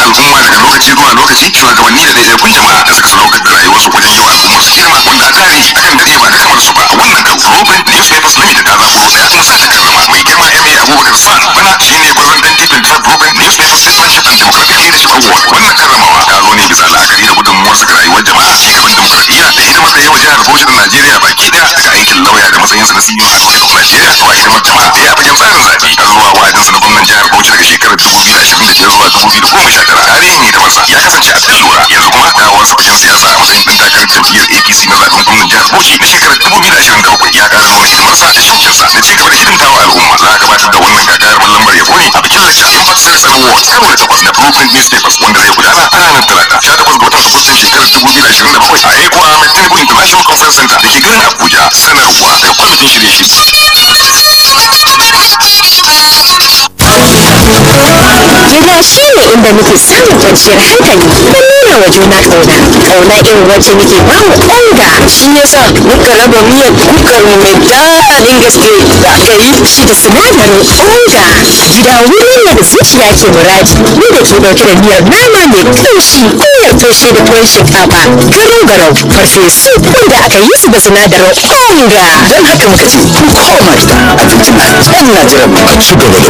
al'umma daga lokaci zuwa lokaci shugabanni da daidaikun jama'a da suka sadaukar da rayuwarsu wajen yi wa al'umma su hidima wanda a tarihi akan dade ba ga kamar su ba. Wannan kan Rubin Newspapers Limited ta zaɓo ɗaya kuma sa ta karrama mai girma MA Abubakar San bana shine gwarzon dan tifin ta Rubin Newspapers Citizenship and Democratic Leadership Award. Wannan karramawa ta zo ne bisa la'akari da gudunmuwarsa ga rayuwar jama'a, ci gaban dimokuraɗiyya da hidimar da yawa jihar Bauchi da Najeriya baki ɗaya, daga aikin lauya da matsayinsa na CEO a Bauchi of Najeriya zuwa hidimar jama'a da ya fagen tsarin zaɓe har zuwa wa'adinsa na gwamnan jihar Bauchi daga shekarar 2025 zuwa 2019. Tarihin hidimarsa ya kasance a kan lura, yanzu kuma dawowarsa fagen siyasa a matsayin ɗan takarar jam'iyyar APC na zaɓen gwamnan jihar Bauchi na shekarar 2023 ya ƙara nuna hidimarsa da shauƙinsa da ci gaba da hidimtawa al'umma. Za a gabatar da wannan gagarumar lambar yabo ne a bikin lacca Ambassadors Award karo da 8 na Blueprint Newspapers wanda zai gudana a ranar Talata 18 ga watan Agustan shekarar 2027 a Eko Ahmed Tinubu International Conference Center da ke garin Abuja. Sanarwa daga kwamitin shirye-shirye. Gida shi ne inda muke samun kwanciyar hankali da nuna wa juna ƙauna. Ƙauna irin wacce muke ba mu onga. Shi yasa muka raba miyar kukar mu mai daɗin gaske da aka yi Shi da sinadarin onga. Gida wuri ne da zuciya ke muradi. Mu da ke ɗauke da miyar nama mai ƙamshi, miyar taushe da tuwon shinkafa, garau-garau, farfesu wanda aka yi su da sinadarin onga. Don haka muka ce ku koma gida, abincin na can na jiran mu. Ci gaba da